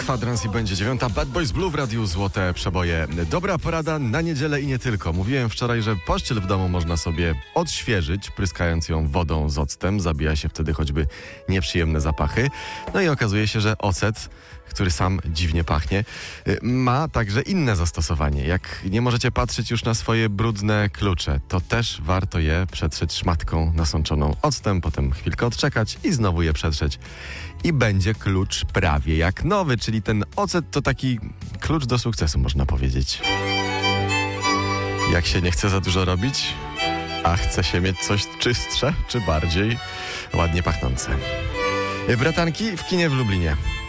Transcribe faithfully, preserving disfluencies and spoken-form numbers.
kwadrans i będzie dziewiąta. Bad Boys Blue w radiu Złote Przeboje. Dobra porada na niedzielę i nie tylko. Mówiłem wczoraj, że pościel w domu można sobie odświeżyć, pryskając ją wodą z octem. Zabija się wtedy choćby nieprzyjemne zapachy. No i okazuje się, że ocet, który sam dziwnie pachnie, ma także inne zastosowanie. Jak nie możecie patrzeć już na swoje brudne klucze, to też warto je przetrzeć szmatką nasączoną octem, potem chwilkę odczekać i znowu je przetrzeć. I będzie klucz prawie jak nowy, czyli ten ocet to taki klucz do sukcesu, można powiedzieć. Jak się nie chce za dużo robić, a chce się mieć coś czystsze, czy bardziej ładnie pachnące. Bratanki w kinie w Lublinie.